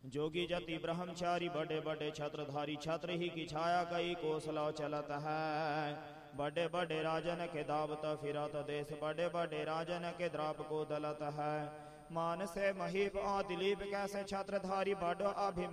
जोगी जति ब्रह्मचारी बड़े बड़े छत्रधारी, छत्र ही की छाया कई कोसला चलत है। बड़े बड़े राजन के दावत फिरत देश, बड़े बड़े राजन के द्राप को दलत है। मान से महीप आ दिलीप कैसे छत्रधारी, बड़ अभिमान